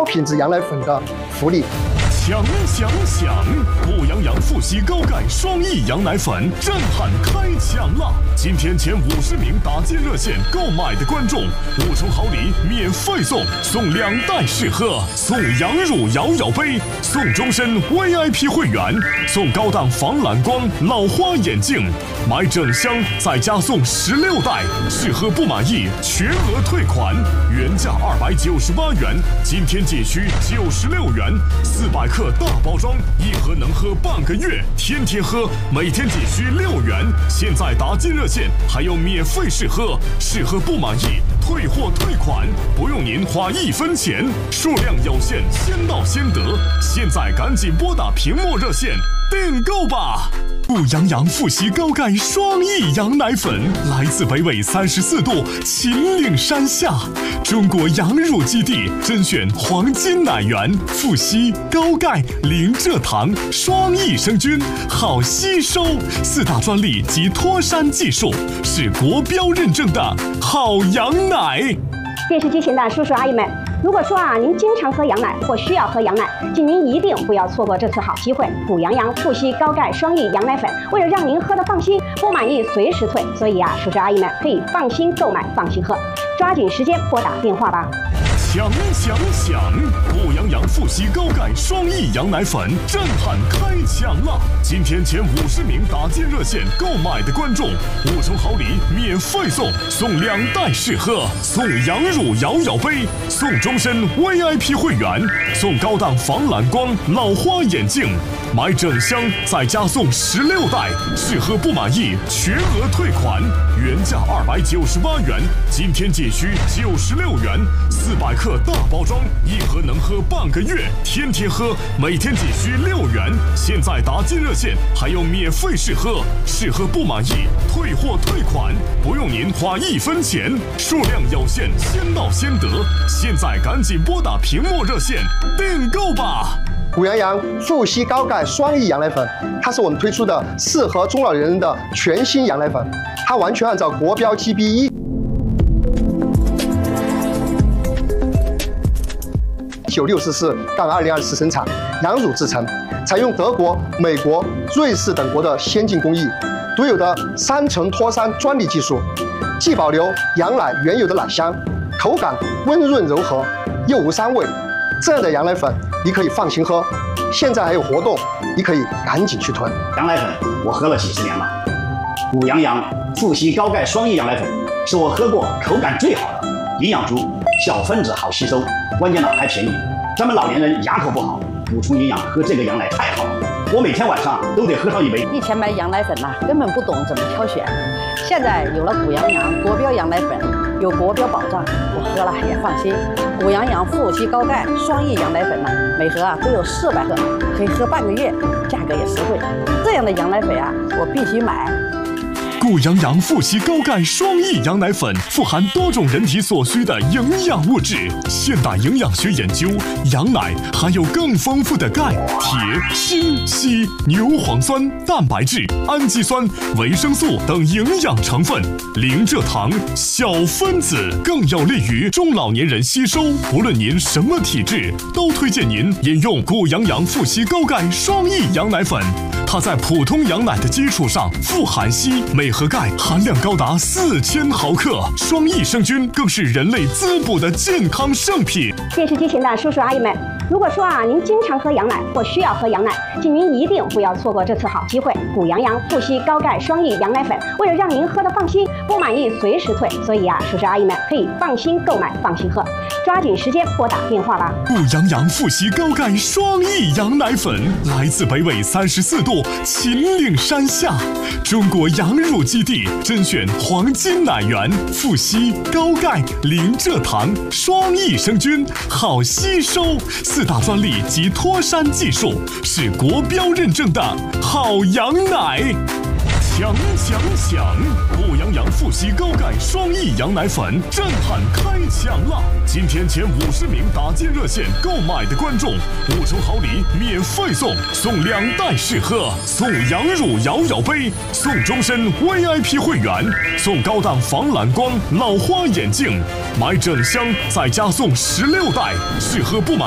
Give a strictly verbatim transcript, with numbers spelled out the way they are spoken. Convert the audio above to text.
品质羊奶粉的福利。 强强强！步羊羊富硒高钙双益羊奶粉震撼开抢了！今天前五十名打进热线购买的观众，五重好礼免费送，送两袋试喝，送羊乳摇摇杯，送终身 V I P 会员，送高档防蓝光老花眼镜，买整箱再加送十六袋，试喝不满意全额退款，原价二百九十八元，今天仅需九十六元，四百克。大包装，一盒能喝半个月，天天喝，每天仅需六元。现在打进热线，还有免费试喝，试喝不满意退货退款，不用您花一分钱，数量有限，先到先得。现在赶紧拨打屏幕热线订购吧！步羊羊富硒高钙双益羊奶粉来自北纬三十四度秦岭山下，中国羊乳基地甄选黄金奶源，富硒高钙零蔗糖双益生菌，好吸收，四大专利及脱山技术，是国标认证的好羊奶。 电视机前的叔叔阿姨们，如果说啊您经常喝羊奶或需要喝羊奶，请您一定不要错过这次好机会。步羊羊富硒高钙双益羊奶粉，为了让您喝得放心，不满意随时退，所以啊叔叔阿姨们可以放心购买，放心喝，抓紧时间拨打电话吧。 强强强！步羊羊富硒高钙双益羊奶粉震撼开抢了！今天前五十名打进热线购买的观众，五重好礼免费送，送两袋试喝，送羊乳摇摇杯，送终身 V I P 会员，送高档防蓝光老花眼镜，买整箱再加送十六袋，试喝不满意全额退款，原价二百九十八元，今天仅需九十六元，四百克大包装，一盒能喝半个月，天天喝，每天仅需六元。现在打进热线，还有免费试喝，试喝不满意退货退款，不用您花一分钱，数量有限，先到先得。现在赶紧拨打屏幕热线订购吧！ 步羊羊富硒高钙双益羊奶粉，它是我们推出的适合中老年人的全新羊奶粉，它完全按照国标 G B 一。一九六四杠二零二四生产，羊乳制成，采用德国、美国、瑞士等国的先进工艺，独有的三层脱山专利技术，既保留羊奶原有的奶香，口感温润柔和，又无膻味。这样的羊奶粉你可以放心喝。现在还有活动，你可以赶紧去囤。 羊奶粉我喝了几十年了，步羊羊富硒高钙双益羊奶粉是我喝过口感最好的，营养足，小分子好吸收，关键呢还便宜。咱们老年人牙口不好，补充营养喝这个羊奶太好了，我每天晚上都得喝上一杯。 以前买羊奶粉呐、啊，根本不懂怎么挑选，现在有了步羊羊国标羊奶粉，有国标保障，我喝了也放心。步羊羊富硒高钙双益羊奶粉呢、啊，每盒啊都有四百克，可以喝半个月，价格也实惠。这样的羊奶粉啊，我必须买。 步羊羊富硒高钙双益羊奶粉富含多种人体所需的营养物质。现代营养学研究，羊奶含有更丰富的钙、铁、锌、硒、牛磺酸、蛋白质、氨基酸、维生素等营养成分，零蔗糖、小分子，更有利于中老年人吸收。无论您什么体质，都推荐您饮用步羊羊富硒高钙双益羊奶粉。它在普通羊奶的基础上富含硒，每盒钙含量高达四千毫克，双益生菌更是人类滋补的健康圣品。 电视机前的叔叔阿姨们，如果说啊您经常喝羊奶或需要喝羊奶，请您一定不要错过这次好机会。步羊羊富硒高钙双益羊奶粉，为了让您喝得放心，不满意随时退，所以啊叔叔阿姨们可以放心购买，放心喝，抓紧时间拨打电话吧。 步羊羊富硒高钙双益羊奶粉来自北纬三十四度秦岭山下，中国羊乳基地甄选黄金奶源，富硒高钙零蔗糖双益生菌，好吸收，四大专利及脱山技术，是国标认证的好羊奶。强强强！步羊羊富硒高钙双益羊奶粉震撼开抢了！今天前五十名打进热线购买的观众，五重好礼免费送，送两袋试喝，送羊乳摇摇杯，送终身 V I P 会员，送高档防蓝光老花眼镜，买整箱再加送十六袋，试喝不满